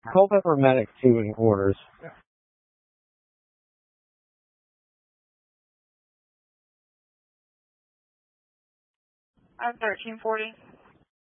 Call Pepper Medic 2 in quarters. I'm 1340.